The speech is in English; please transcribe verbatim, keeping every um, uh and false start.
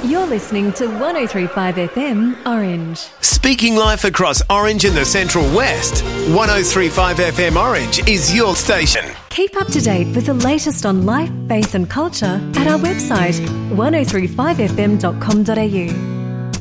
You're listening to one oh three point five F M Orange. Speaking life across Orange and the Central West, one oh three point five F M Orange is your station. Keep up to date with the latest on life, faith and culture at our website one oh three five f m dot com dot a u.